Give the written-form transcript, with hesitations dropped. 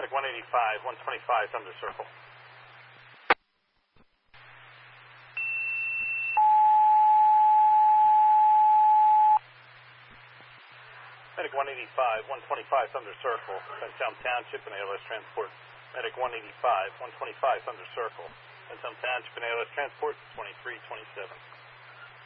Medic 185, 125 Thunder Circle. Medic 185, 125 Thunder Circle, Bentown Township and ALS Transport. Medic 185, 125 Thunder Circle, Bentown Township and ALS Transport, 2327.